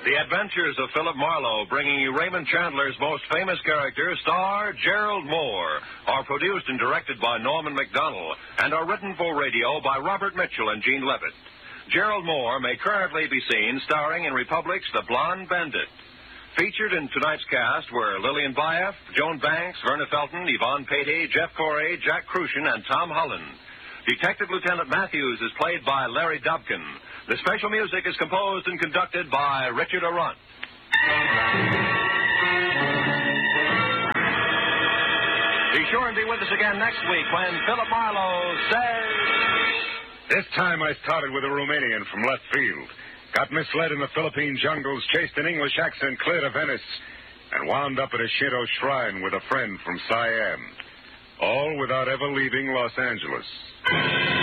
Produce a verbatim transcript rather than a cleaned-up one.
The Adventures of Philip Marlowe, bringing you Raymond Chandler's most famous character, star Gerald Moore, are produced and directed by Norman Macdonnell and are written for radio by Robert Mitchell and Gene Levitt. Gerald Moore may currently be seen starring in Republic's The Blonde Bandit. Featured in tonight's cast were Lillian Buyeff, Joan Banks, Verna Felton, Yvonne Patey, Jeff Corey, Jack Crucian, and Tom Holland. Detective Lieutenant Matthews is played by Larry Dobkin. The special music is composed and conducted by Richard Arant. Be sure and be with us again next week when Philip Marlowe says... This time I started with a Romanian from left field. Got misled in the Philippine jungles, chased an English accent clear to Venice, and wound up at a Shinto shrine with a friend from Siam. All without ever leaving Los Angeles.